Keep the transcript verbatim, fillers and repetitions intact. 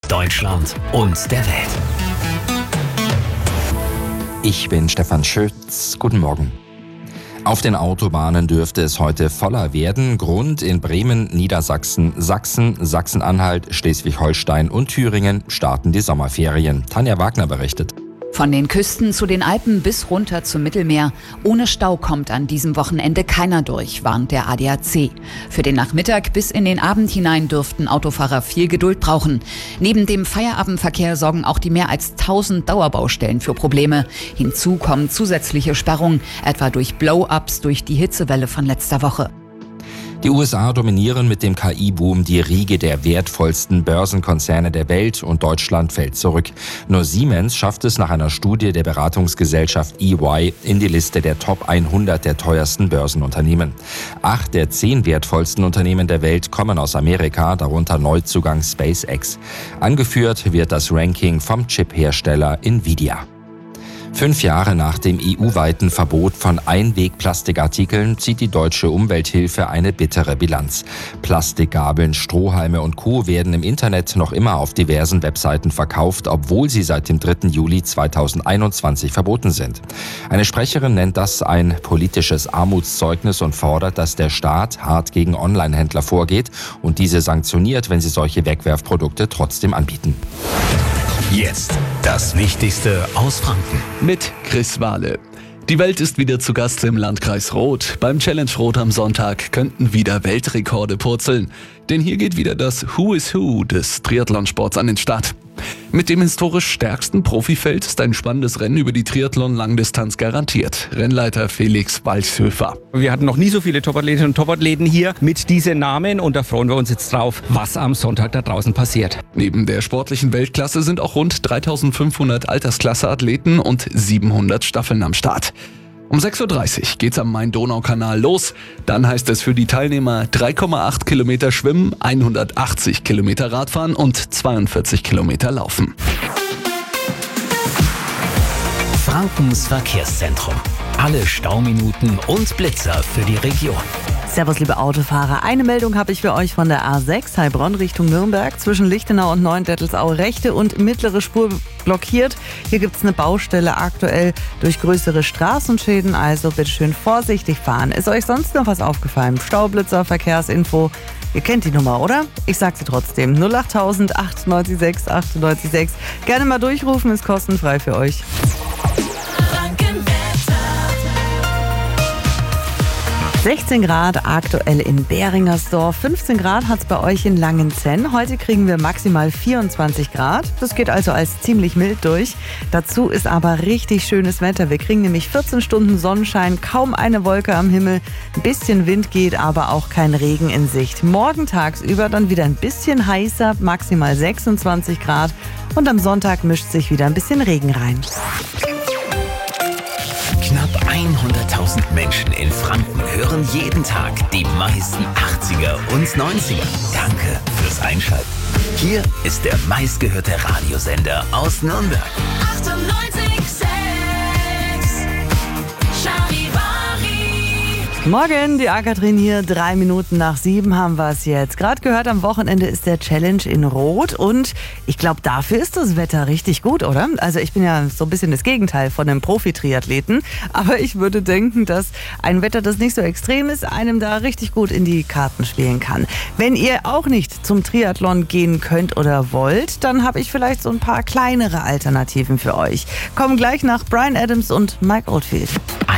Deutschland und der Welt. Ich bin Stefan Schütz. Guten Morgen. Auf den Autobahnen dürfte es heute voller werden. Grund: in Bremen, Niedersachsen, Sachsen, Sachsen-Anhalt, Schleswig-Holstein und Thüringen starten die Sommerferien. Tanja Wagner berichtet. Von den Küsten zu den Alpen bis runter zum Mittelmeer. Ohne Stau kommt an diesem Wochenende keiner durch, warnt der A D A C. Für den Nachmittag bis in den Abend hinein dürften Autofahrer viel Geduld brauchen. Neben dem Feierabendverkehr sorgen auch die mehr als tausend Dauerbaustellen für Probleme. Hinzu kommen zusätzliche Sperrungen, etwa durch Blow-ups durch die Hitzewelle von letzter Woche. Die U S A dominieren mit dem K I-Boom die Riege der wertvollsten Börsenkonzerne der Welt und Deutschland fällt zurück. Nur Siemens schafft es nach einer Studie der Beratungsgesellschaft E Y in die Liste der Top hundert der teuersten Börsenunternehmen. Acht der zehn wertvollsten Unternehmen der Welt kommen aus Amerika, darunter Neuzugang SpaceX. Angeführt wird das Ranking vom Chip-Hersteller Nvidia. Fünf Jahre nach dem E U-weiten Verbot von Einwegplastikartikeln zieht die deutsche Umwelthilfe eine bittere Bilanz. Plastikgabeln, Strohhalme und Co. werden im Internet noch immer auf diversen Webseiten verkauft, obwohl sie seit dem dritten Juli zweitausendeinundzwanzig verboten sind. Eine Sprecherin nennt das ein politisches Armutszeugnis und fordert, dass der Staat hart gegen Onlinehändler vorgeht und diese sanktioniert, wenn sie solche Wegwerfprodukte trotzdem anbieten. Jetzt das Wichtigste aus Franken. Mit Chris Wahle. Die Welt ist wieder zu Gast im Landkreis Roth. Beim Challenge Roth am Sonntag könnten wieder Weltrekorde purzeln. Denn hier geht wieder das Who is Who des Triathlonsports an den Start. Mit dem historisch stärksten Profifeld ist ein spannendes Rennen über die Triathlon-Langdistanz garantiert. Rennleiter Felix Walshöfer. Wir hatten noch nie so viele Topathletinnen und Topathleten hier mit diesen Namen und da freuen wir uns jetzt drauf, was am Sonntag da draußen passiert. Neben der sportlichen Weltklasse sind auch rund dreitausendfünfhundert Altersklasse-Athleten und siebenhundert Staffeln am Start. Um sechs Uhr dreißig geht's am Main-Donau-Kanal los. Dann heißt es für die Teilnehmer drei Komma acht Kilometer Schwimmen, hundertachtzig Kilometer Radfahren und zweiundvierzig Kilometer Laufen. Frankens Verkehrszentrum. Alle Stauminuten und Blitzer für die Region. Servus, liebe Autofahrer. Eine Meldung habe ich für euch von der A sechs Heilbronn Richtung Nürnberg. Zwischen Lichtenau und Neuendettelsau rechte und mittlere Spur blockiert. Hier gibt es eine Baustelle aktuell durch größere Straßenschäden. Also bitte schön vorsichtig fahren. Ist euch sonst noch was aufgefallen? Staublitzer, Verkehrsinfo. Ihr kennt die Nummer, oder? Ich sag sie trotzdem. null achttausend achtundneunzig sechs achtundneunzig sechs. Gerne mal durchrufen, ist kostenfrei für euch. sechzehn Grad aktuell in Beringersdorf, fünfzehn Grad hat es bei euch in Langenzenn. Heute kriegen wir maximal vierundzwanzig Grad. Das geht also als ziemlich mild durch. Dazu ist aber richtig schönes Wetter. Wir kriegen nämlich vierzehn Stunden Sonnenschein, kaum eine Wolke am Himmel. Ein bisschen Wind geht, aber auch kein Regen in Sicht. Morgen tagsüber dann wieder ein bisschen heißer, maximal sechsundzwanzig Grad. Und am Sonntag mischt sich wieder ein bisschen Regen rein. Knapp hunderttausend Menschen in Franken hören jeden Tag die meisten achtziger und neunziger. Danke fürs Einschalten. Hier ist der meistgehörte Radiosender aus Nürnberg. achtundneunzig Komma sechs Charivari. Morgen, die Ann-Kathrin hier. Drei Minuten nach sieben haben wir es jetzt. Gerade gehört, am Wochenende ist der Challenge in Roth und ich glaube, dafür ist das Wetter richtig gut, oder? Also ich bin ja so ein bisschen das Gegenteil von einem Profi-Triathleten, aber ich würde denken, dass ein Wetter, das nicht so extrem ist, einem da richtig gut in die Karten spielen kann. Wenn ihr auch nicht zum Triathlon gehen könnt oder wollt, dann habe ich vielleicht so ein paar kleinere Alternativen für euch. Kommen gleich nach Bryan Adams und Mike Oldfield.